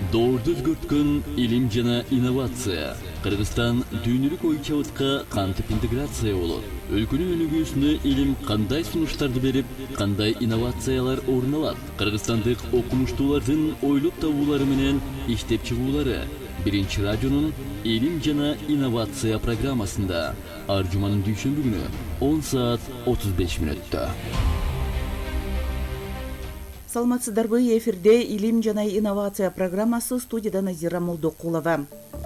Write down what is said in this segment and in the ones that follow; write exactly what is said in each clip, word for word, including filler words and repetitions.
Доорду өзгөрткөн илим жана инновация. Кыргызстан дүйнөлүк ойчобутка кантип интеграция болот? Өлкөнүн өнүгүүсүнө илим кандай сунуштарды берип, кандай инновациялар орун алат? Кыргызстандык окумуштуулардын ойлоп табуулары менен иштеп чыгуулары. Биринчи радионун илим жана инновация программасында ар жуманын дүйшөмбү күнү он саат отуз беш мүнөттө. Саламатсыздарбы, эфирде илим жана инновация программасы, студияда Назира Молдокулова.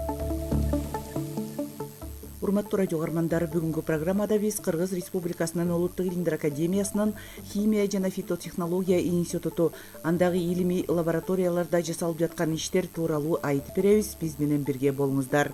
Урматтуу радио угармандар, бүгүнкү программада биз Кыргыз Республикасынын Улуттук илимдер академиясынын химия жана фитотехнология институту андагы илимий лабораторияларда жасалып жаткан иштер тууралуу айтып беребиз. Биз менен бирге болуңуздар.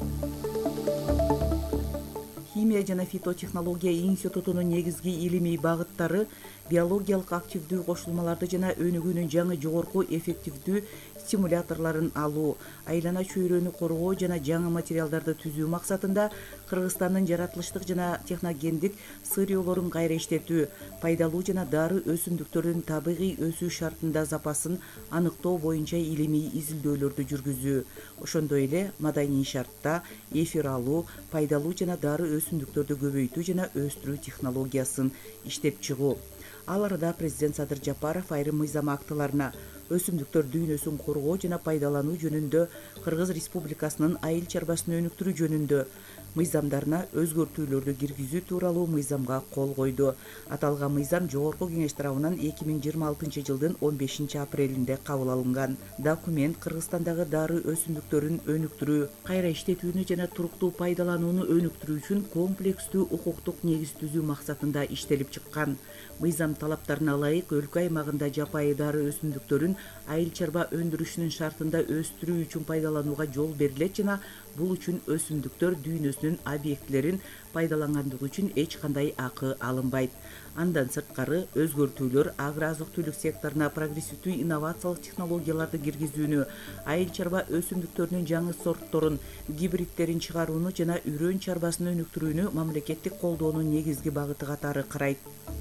Химия жана фитотехнология институтунун негизги илимий багыттары биологиялык активдүү кошулмаларды жана өнүгүүнүн жаңы жогорку эффективдүү стимуляторлорун алуу, айлана чөйрөнү коргоо жана жаңы материалдарды түзүү максатында Кыргызстандын жаратылыштык жана техногендик сырьеолорун кайра иштетүү, пайдалуу жана дары өсүмдүктөрдүн табигый өсүү шартында запасын аныктоо боюнча илимий изилдөөлөрдү жүргүзүү, ошондой эле маданий шартта эфир алуу, пайдалуу жана дары өсүмдүктөрдү көбөйтүү жана өстүрүү технологиясын иштеп чыгуу. Ал арада президент Садыр Жапаров айрым мыйзам актыларына өсүмдүктөр дүйнөсүн коргоо жана пайдалануу жөнүндө, Кыргыз Республикасынын айыл чарбасын өнүктүрүү жөнүндө мыйзамдарына өзгөртүүлөрдү киргизүү тууралуу мыйзамга кол койду. Аталган мыйзам жогорку кеңеш тарабынан эки миң жыйырма алтынчы жылдын он бешинчи апрелинде кабыл алынган. Документ Кыргызстандагы дары өсүмдүктөрүн өнүктүрүү, кайра иштетүүнү жана туруктуу пайдаланууну өнүктүрүү үчүн комплекстүү укуктук негиз түзүү максатында иштелип чыккан. Мыйзам талаптарына ылайык өлкө аймагында жапайы дары өсүмдүктөрүн айыл чарба өндүрүшүнүн шартында өстүрүү үчүн пайдаланууга жол берилет жана бул үчүн өсүмдүктөр дүйнөсүнүн объектилерин пайдалангандыгы үчүн эч кандай акы алынбайт. Андан сырткары өзгөртүүлөр агро азык түлүк секторуна прогрессивдүү инновациялык технологияларды киргизүүнү, айыл чарба өсүмдүктөрүнүн жаңы сортторун, гибридтерин чыгарууну жана үрөн чарбасын өнүктүрүүнү мамлекеттик колдоонун негизги багыты катары карайт.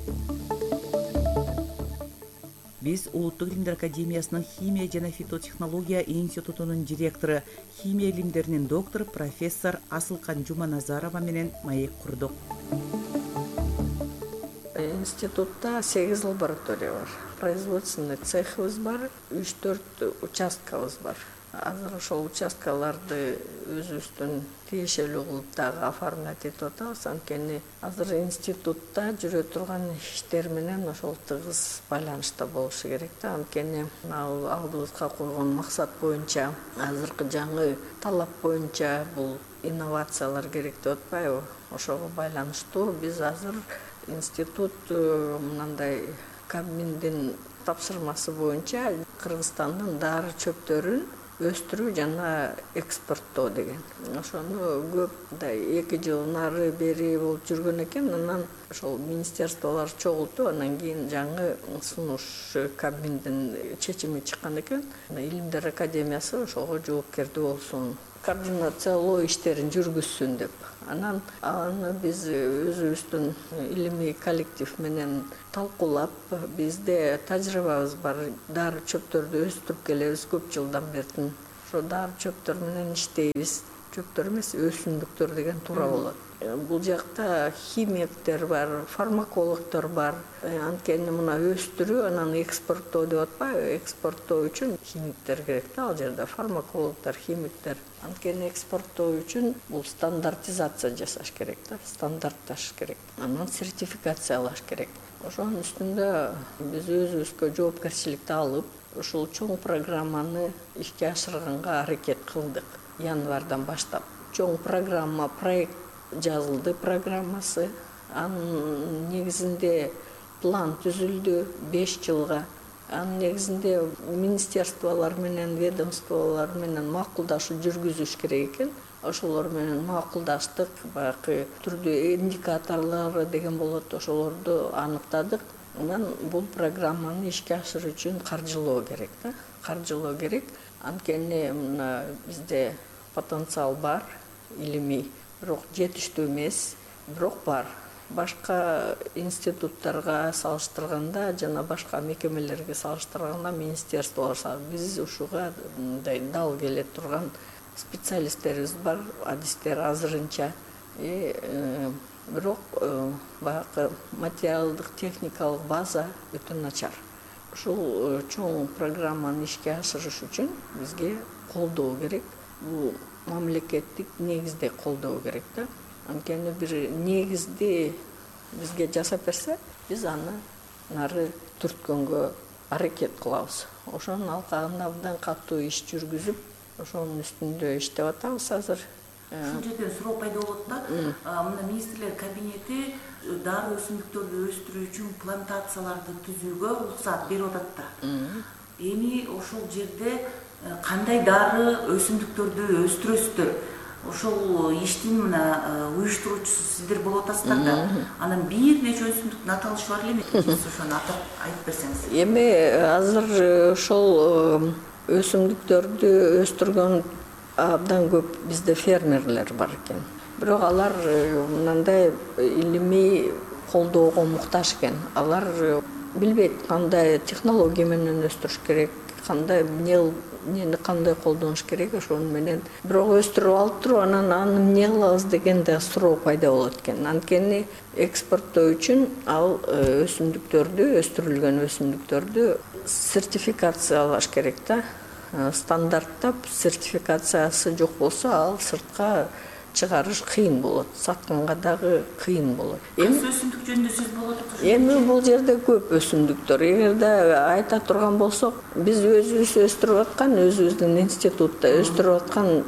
Биз Улуттук илимдер академиясынын химия жана фитотехнология институтунун директору, химия илимдеринин доктору профессор Асылкан Жуманазарова менен маек курдук. Институтта сегиз лаборатория бар. Производственный цехыбыз бар, үч төрт участкабыз бар. Азыр ошол участкаларды өзүбүздүн тиешелүү кылып дагы оформлять этип атабыз. Анткени азыр институтта жүрө турган иштер менен ошол тыгыз байланышта болушу керек да. Анткени ал алдыбызга койгон максат боюнча, азыркы жаңы талап боюнча бул инновациялар керек деп атпайбы? Ошого байланыштуу биз азыр институт мындай Кабминдин тапшырмасы боюнча Кыргызстандын дары чөптөрүн өстүрүү жана экспорттоо деген. Ошону көп эки жыл нары бери болуп жүргөн экен. Анан ошол министерстволор чогултуп, анан кийин жаңы сунуш Кабминдин чечими чыккан экен. Илимдер академиясы ошого жоопкердүү болсун, координациялоо иштерин жүргүзсүн деп. Анан аны биз өзүбүздүн илимий коллектив менен талкуулап, бизде тажрыйбабыз бар, дары чөптөрдү өстүрүп келебиз көп жылдан бери. Ошо дары чөптөр менен иштейбиз. Чөптөр эмес, өсүмдүктөр деген туура болот. Бул жакта химиктер бар, фармакологдор бар. Анткени мына өстүрүү, анан экспорттоо деп атпайбы? Экспорттоо үчүн химиктер керек да, ал жерде фармакологдор, химиктер. Анткени экспорттоо үчүн бул стандартизация жасаш керек да, стандартташ керек. Анан сертификациялаш керек. Ошонун үстүндө биз өзүбүзгө жоопкерчиликти алып, ушул чоң программаны ишке ашырганга аракет кылдык. Январдан баштап чоң программа, проект жазылды программасы. Анын негизинде план түзүлдү беш жылга. Анын негизинде министерстволор менен, ведомстволор менен макулдашуу жүргүзүш керек экен. Ошолор менен макулдаштык, баягы түрдүү индикаторлор деген болот, ошолорду аныктадык. Анан бул программаны ишке ашыруу үчүн каржылоо керек да, каржылоо керек. Анткени мына бизде потенциал бар, илимий, бирок жетиштүү эмес, бирок бар. башка институттарга салыштырганда жана башка мекемелерге салыштырганда министерстволор биз ушуга мындай дал келе турган специалисттерибиз бар, адистер азырынча. Бирок баягы материалдык техникалык база өтө начар. Ушул чоң программаны ишке ашырыш үчүн бизге колдоо керек. Бул мамлекеттик негизде колдоо керек да. Анткени бир негизди бизге жасап берсе, биз аны нары түрткөнгө аракет кылабыз. Ошонун алкагында абдан катуу иш жүргүзүп, ошонун үстүндө иштеп атабыз азыр. Ушул жерден суроо пайда болот да. Мына министрлер кабинети дары өсүмдүктөрдү өстүрүү үчүн плантацияларды түзүүгө уруксат берип атат да. Эми ошол жерде кандай дары өсүмдүктөрдү өстүрөсүздөр? Ошол иштин мына уюштуруучусу сиздер болуп атасыздар да. Анан бир нече өсүмдүктүн аталышы бар эле, сиз ошону атап айтып берсеңиз. Эми азыр ошол өсүмдүктөрдү өстүргөн абдан көп бизде фермерлер бар экен. Бирок алар мындай илимий колдоого муктаж экен. Алар билбейт кандай технология менен өстүрүш керек, кандай эмнени кандай колдонуш керек, ошону менен бирок өстүрүп алып туруп, анан аны эмне кылабыз деген да суроо пайда болот экен. Анткени экспорттоо үчүн ал өсүмдүктөрдү, өстүрүлгөн өсүмдүктөрдү сертификациялаш керек да. Стандарттап сертификациясы жок болсо, ал сыртка чыгарыш кыйын болот, сатканга дагы кыйын болот. Эми өсүмдүк жөнүндө сөз болуп атат. Эми бул жерде көп өсүмдүктөр. Эгерде айта турган болсок, биз өзүбүз өстүрүп аткан, өзүбүздүн институтта өстүрүп аткан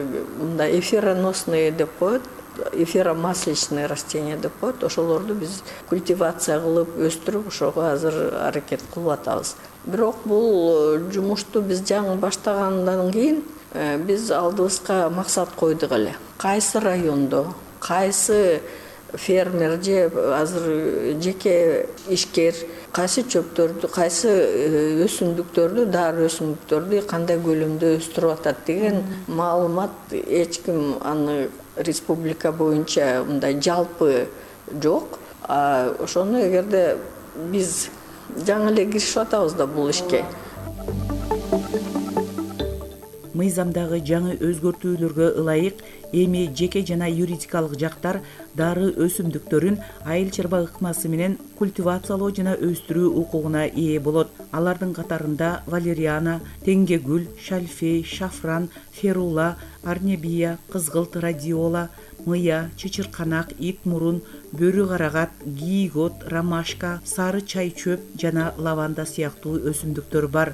мындай эфироносные деп коет, эфиромасличные растения деп коет. Ошолорду биз культивация кылып, өстүрүп, ошого азыр аракет кылып атабыз. Бирок бул жумушту биз жаңы баштагандан кийин биз алдыбызга максат койдук эле. Кайсы райондо, кайсы фермер же азыр жеке ишкер кайсы чөптөрдү, кайсы өсүмдүктөрдү, дары өсүмдүктөрдү кандай көлөмдө өстүрүп атат деген маалымат эч ким аны республика боюнча мындай жалпы жок. Ошону эгерде биз жаңы эле киришип атабыз да бул ишке. Мыйзамдагы жаңы өзгөртүүлөргө ылайык эми жеке жана юридикалык жактар дары өсүмдүктөрүн айыл чарба ыкмасы менен культивациялоо жана өстүрүү укугуна ээ болот. Алардын катарында валериана, теңгегүл, шальфей, шафран, ферула, арнебия, кызгылт радиола, мыя, чычырканак, ит мурун, бөрү карагат, гийгот, ромашка, сары чай чөп жана лаванда сыяктуу өсүмдүктөр бар.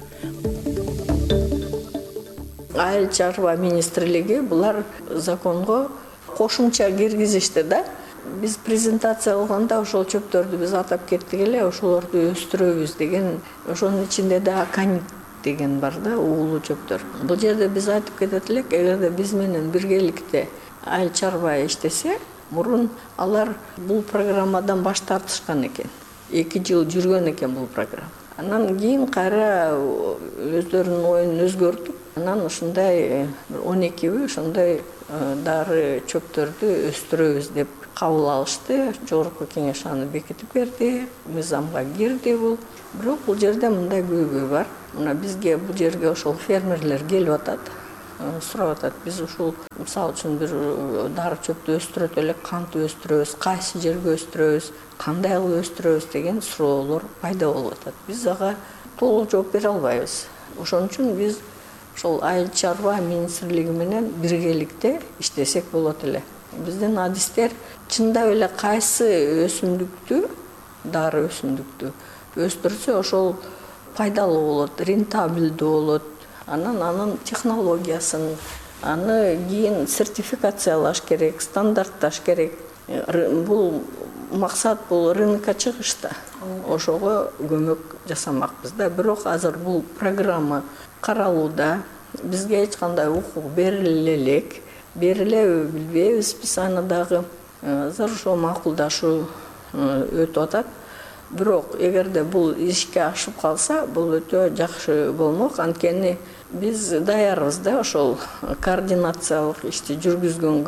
Айыл чарба министрлиги булар законго кошумча киргизишти да. Биз презентация кылганда ошол чөптөрдү биз атап кеттик эле, ошолорду өстүрөбүз деген. Ошонун ичинде да аканит деген бар да, уулуу чөптөр. Бул жерде биз айтып кетет элек, эгерде биз менен биргеликте айыл чарба иштесе, мурун алар бул программадан баш тартышкан экен. эки жыл жүргөн экен бул программа. Анан кийин кайра өздөрүнүн оюн өзгөртүп, анан ушундай он экиби ошондой дары чөптөрдү өстүрөбүз деп кабыл алышты. Жогорку кеңеш аны бекитип берди, мыйзамга кирди бул. Бирок бул жерде мындай көйгөй бар. Мына бизге бул жерге ошол фермерлер келип атат, сурап атат. Биз ушул мисалы үчүн бир дары чөптү өстүрөт элек, кантип өстүрөбүз, кайсы жерге өстүрөбүз, кандай кылып өстүрөбүз деген суроолор пайда болуп атат. Биз ага толук жооп бере албайбыз. Ошон үчүн биз ошол айыл чарба министрлиги менен биргеликте иштесек болот эле. Биздин адистер чындап эле кайсы өсүмдүктү, дары өсүмдүктү өстүрсө ошол пайдалуу болот, рентабелдүү болот. Анан анын технологиясын, аны кийин сертификациялаш керек, стандартташ керек. Бул максат бул рынокко чыгыш да. Ошого көмөк жасамакпыз да. Бирок азыр бул программа каралууда. Бизге эч кандай укук бериле элек, берилеби билбейбиз. Биз аны дагы азыр ошо макулдашуу өтүп атат. Бирок эгерде бул ишке ашып калса, бул өтө жакшы болмок. Анткени биз даярбыз да ошол координациялык ишти жүргүзгөнгө,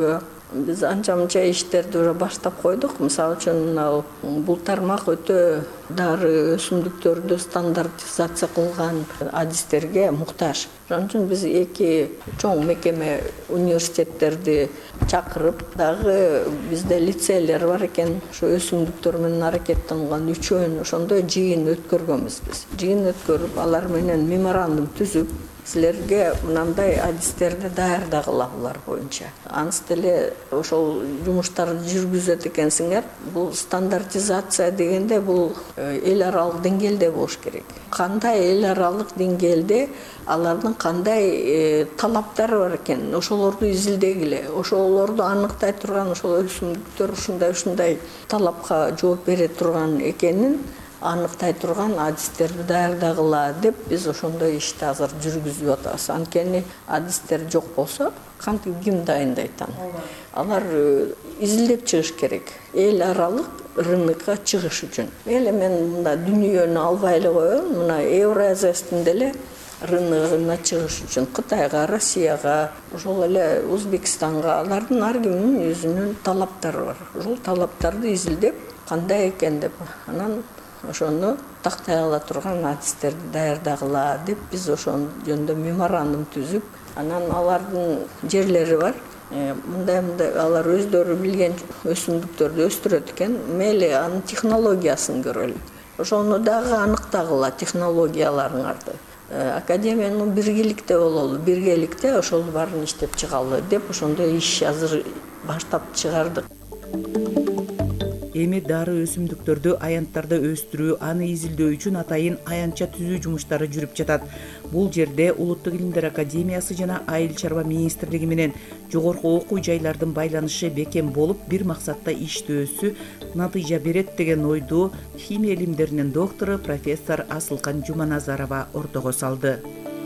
Биз анча-мынча иштерди уже баштап койдук. Мисалы үчүн мына бул тармак өтө дары өсүмдүктөрдү стандартизация кылган адистерге муктаж. Ошон үчүн биз эки чоң мекеме университеттерди чакырып, дагы бизде лицейлер бар экен, ошо өсүмдүктөр менен аракеттенган үчөөнү ошондой жыйын өткөргөнбүз биз. Жыйын өткөрүп, алар менен меморандум түзүп, силерге мындай адистерди даярдагыла булар боюнча. Аныс деле ошол жумуштарды жүргүзөт экенсиңер. Бул стандартизация дегенде бул эл аралык деңгээлде болуш керек. Кандай эл аралык деңгээлде алардын кандай талаптары бар экен, ошолорду изилдегиле. Ошолорду аныктай турган ошол өсүмдүктөр ушундай ушундай талапка жооп бере турган экенин аныктай турган адистерди даярдагыла деп биз ошондой ишти азыр жүргүзүп атабыз. Анткени адистер жок болсо, кантип ким дайындайт аны? Алар изилдеп чыгыш керек. Эл аралык рынокко чыгыш үчүн. Эле мен мында дүйнөнү албай эле коеюн, мына Евразиястын деле рыногуна чыгыш үчүн Кытайга, Россияга, ошол эле Өзбекстанга, алардын ар кимдин өзүнүн талаптары бар. Ошол талаптарды изилдеп, кандай экен деп, анан ошону тактай ала турган адистерди даярдагыла деп биз ошон жөнүндө меморандум түзүп, анан алардын жерлери бар. Мындай мындай алар өздөрү билген өсүмдүктөрдү өстүрөт экен. Мейли анын технологиясын көрөлү. Ошону дагы аныктагыла технологияларыңарды. Академиянын биргеликте бололу, биргеликте ошол баарын иштеп чыгалы деп ошондой иш азыр баштап чыгардык. Эми дары өсүмдүктөрдү аянттарда өстүрүү, аны изилдөө үчүн атайын аянтча түзүү жумуштары жүрүп жатат. Бул жерде Улуттук илимдер академиясы жана Айыл чарба министрлиги менен жогорку окуу жайлардын байланышы бекем болуп, бир максатта иштөөсү натыйжа берет деген ойду химия илимдеринин доктору профессор Асылкан Жуманазарова ортого салды.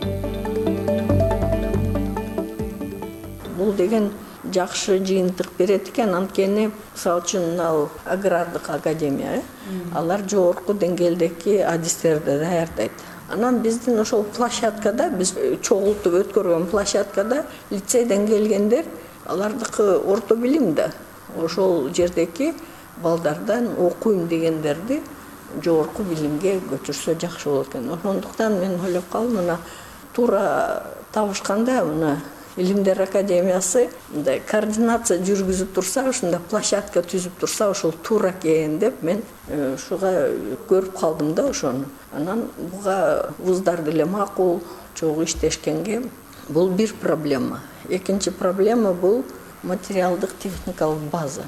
Бул деген жакшы жыйынтык берет экен, анткени мисалы үчүн ал агрардык академия, алар жогорку деңгээлдеги адистерди даярдайт. Анан биздин ошол площадкада, биз чогултуп өткөргөн площадкада лицейден келгендер, алардыкы орто билим да, ошол жердеги балдардан окуйм дегендерди жогорку билимге көчүрсө жакшы болот экен. Ошондуктан мен ойлоп калдым, мына туура табышканда мына Илимдер академиясы мындай координация жүргүзүп турса, ушундай площадка түзүп турса, ошол туура экен деп мен ушуга көрүп калдым да ошону. Анан буга вуздар деле макул, чогуу иштешкенге бул бир проблема. Экинчи проблема бул материалдык техникалык база.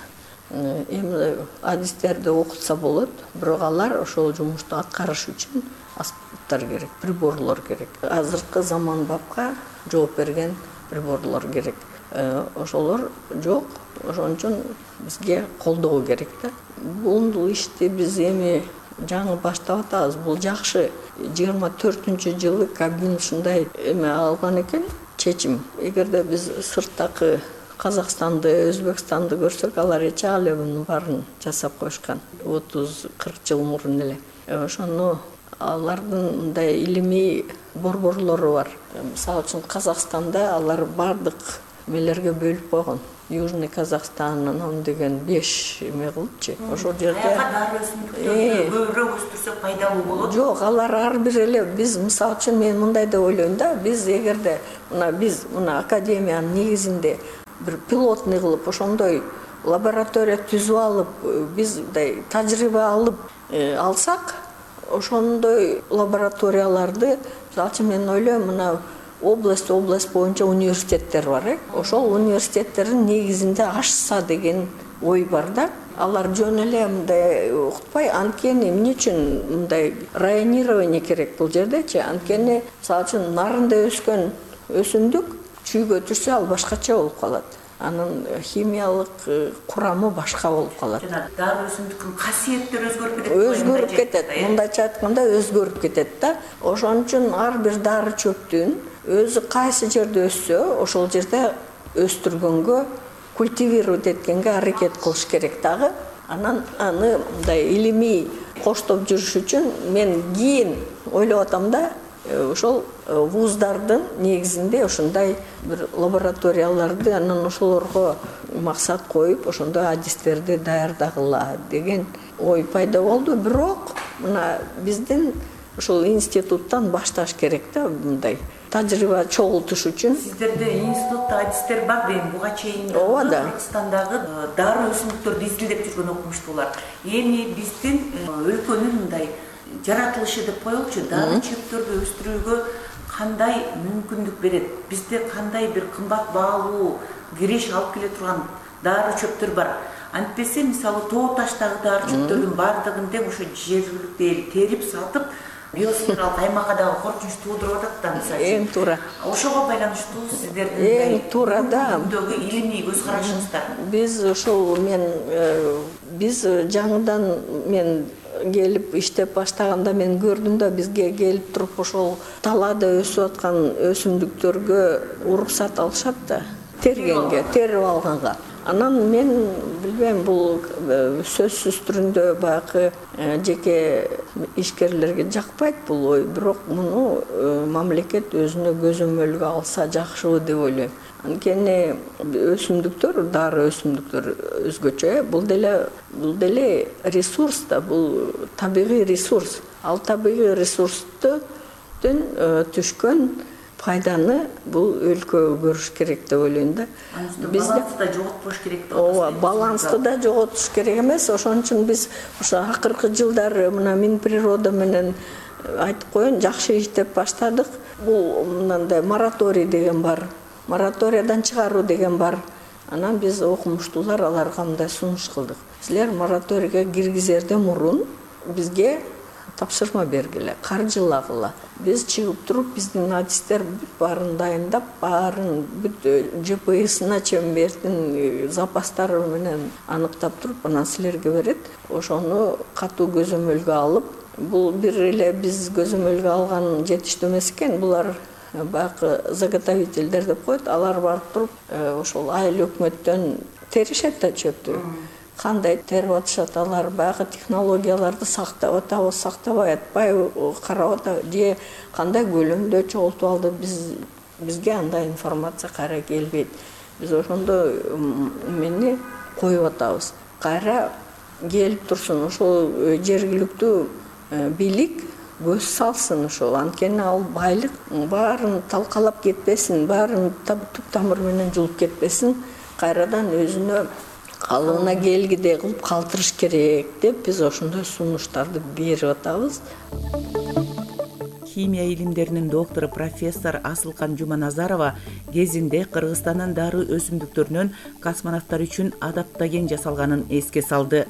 Эми адистерди окутса болот, бирок алар ошол жумушту аткарыш үчүн аспаптар керек, приборлор керек. Азыркы заманбапка жооп берген приборлор керек. Ошолор жок, ошон үчүн бизге колдоо керек да. Бул ишти биз эми жаңы баштап атабыз. Бул жакшы. жыйырма төртүнчү жылы Кабмин ушундай эме алган экен, чечим. Эгерде биз сырттагы Казакстанды, Өзбекстанды көрсөк, алар эч эле мунун баарын жасап коюшкан. отуз кырк жыл мурун эле. Ошону алардын мындай илимий борборлору бар. Мисалы үчүн Казакстанда алар бардык мелерге бөлүп койгон. Южный Казахстан, анан деген беш эме кылыпчы. Ошол жерде дары өсүмдүктөрдү көбүрөөк өстүрсөк пайдалуу болот. Жок, алар ар бир эле биз мисалы үчүн мен мындай деп ойлойм да, биз эгерде мына биз мына академиянын негизинде бир пилотный кылып, ошондой лаборатория түзүп алып, биз мындай тажрыйба алып алсак, ошондой лабораторияларды, мисалы үчүн мен ойлойм, мына область область боюнча университеттер бар, э? Ошол университеттердин негизинде ачса деген ой бар да. Алар жөн эле мындай окутпай, анткени эмне үчүн мындай районирование керек бул жердечи? Анткени мисалы үчүн нарында өскөн өсүмдүк чүйгө түшсө ал башкача болуп калат. Анын химиялык курамы башка болуп калат. Жана дары өсүмдүктүн касиеттери өзгөрүп кетет. Өзгөрүп кетет. Мындайча айтканда өзгөрүп кетет да. Ошон үчүн ар бир дары чөптүн өзү кайсы жерде өссө, ошол жерде өстүргөнгө, культивировать эткенге аракет кылыш керек дагы. Анан аны мындай илимий коштоп жүрүш үчүн мен кийин ойлоп атам да, ошол вуздардын негизинде ушундай бир лабораторияларды анан ошолорго максат коюп ошондой адистерди даярдагыла деген ой пайда болду. Бирок мына биздин ушул институттан башташ керек да мындай тажрыйба чогултуш үчүн. Сиздерде институтта адистер бар дейм, буга чейин Ооба да. Кыргызстандагы дары өсүмдүктөрдү изилдеп жүргөн окумуштуулар. Эми биздин өлкөнүн мындай жаратылышы деп коелучу, дары чөптөрдү өстүрүүгө кандай мүмкүндүк берет? Бизде кандай бир кымбат баалуу киреш алып келе турган дары чөптөр бар? Антпесе мисалы тоо таштагы дары чөптөрдүн баардыгын тең ошо жергиликтүү эл терип сатып биосфералык аймакка дагы коркунуч туудуруп атат да мисалы. Эң туура. Ошого байланыштуу сиздердин Эң туура да. бүгүнкү илимий көз карашыңыздар. Биз ошол мен биз жаңыдан мен келип иштеп баштаганда мен көрдүм да бизге келип туруп ошол талаада өсүп аткан өсүмдүктөргө уруксат алышат да тергенге, терип алганга. Анан мен билбейм, бул сөзсүз түрүндө баягы жеке ишкерлерге жакпайт бул ой, бирок муну мамлекет өзүнө көзөмөлгө алса жакшыбы деп ойлойм. Анткени өсүмдүктөр, дары өсүмдүктөр өзгөчө, бул деле бул деле ресурс да, бул табигый ресурс. Ал табигый ресурстун түшкөн пайданы бул өлкө көрүш керек деп ойлойм да. Бизде балансты да жоготпош керек деп Ооба, балансты да жоготуш керек эмес. Ошон үчүн биз ошо акыркы жылдары мына Минприрода менен айтып коеюн, жакшы иштеп баштадык. Бул мындай мораторий деген бар. Мораториядан чыгаруу деген бар. Анан биз окумуштуулар аларга мындай сунуш кылдык. Силер мораторийге киргизерден мурун бизге тапшырма бергиле, каржылагыла. Биз чыгып туруп, биздин адистер баарын дайындап, баарын бүт жэ пэ эсына чембердин запастары менен аныктап туруп, анан силерге берет. Ошону катуу көзөмөлгө алып, бул бир эле биз көзөмөлгө алган жетиштүү эмес экен. Булар баягы заготовительдер деп коет. Алар барып туруп, ошол айыл өкмөттөн теришет да чөптү. Кандай терип атышат, алар баягы технологияларды сактап атабы, сактабай атпайбы, карап атабы, же кандай көлөмдө чогултуп алды, биз бизге андай информация кайра келбейт. Биз ошондо эмени коюп атабыз. Кайра келип турсун, ошол жергиликтүү бийлик көз салсын ошол. Анткени ал байлык баарын талкалап кетпесин, баарын туп тамыр менен жулуп кетпесин, кайрадан өзүнө калыбына келгидей кылып калтырыш керек деп биз ошондой сунуштарды берип атабыз. Химия илимдеринин доктору профессор Асылкан Жуманазарова кезинде Кыргызстандын дары өсүмдүктөрүнөн космонавттар үчүн адаптоген жасалганын эске салды.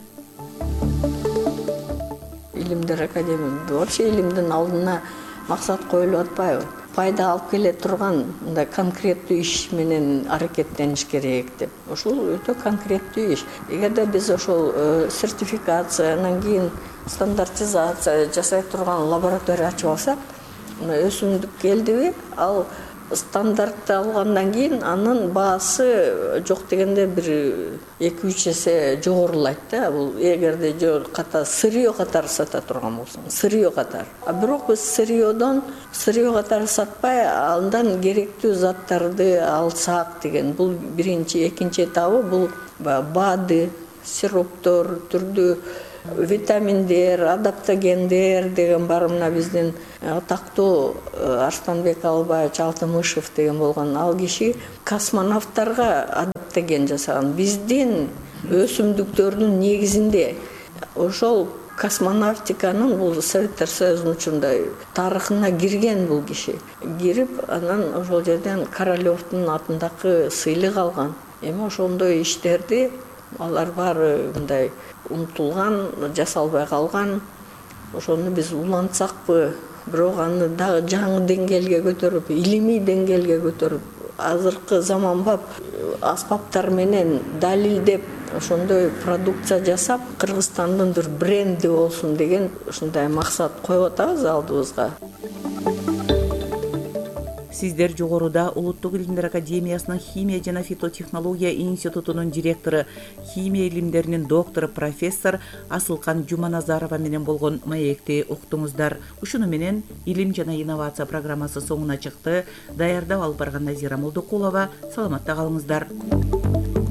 Илимдер академиясында вообще илимдин алдына максат коюлуп атпайбы? Пайда алып келе турган мындай конкреттүү иш менен аракеттениш керек деп. Ошол өтө конкреттүү иш. Эгерде биз ошол сертификация, анан кийин стандартизация жасай турган лаборатория ачып алсак, өсүмдүк келдиби, ал стандартты алгандан кийин анын баасы жок дегенде бир эки үч эсе жогорулайт да. Бул эгерде жок ката сырьё катары сата турган болсоң, сырьё катары. А бирок биз сырьёдон сырьё катары сатпай, андан керектүү заттарды алсак деген. Бул биринчи, экинчи этабы бул БАДы, сироптор, түрдүү витаминдер, адаптогендер деген бар. Мына биздин атактуу Арстанбек Албаевич Алтымышев деген болгон ал киши космонавттарга адаптоген жасаган. Биздин өсүмдүктөрдүн негизинде ошол космонавтиканын бул Советтер Союзунун учурунда тарыхына кирген бул киши. Кирип, анан ошол жерден Королёвдун атындагы сыйлык алган. Эми ошондой иштерди алар баары мындай унутулган, жасалбай калган. Ошону биз улантсакпы, бирок аны дагы жаңы деңгээлге көтөрүп, илимий деңгээлге көтөрүп, азыркы заманбап аспаптар менен далилдеп, ошондой продукция жасап, Кыргызстандын бир бренди болсун деген ушундай максат коюп атабыз алдыбызга. Сиздер жогоруда Улуттук илимдер академиясынын химия жана фитотехнология институтунун директору, химия илимдеринин доктору профессор Асылкан Жуманазарова менен болгон маекти уктуңуздар. Ушуну менен илим жана инновация программасы соңуна чыкты. Даярдап алып барган Назира Молдокулова. Саламатта калыңыздар.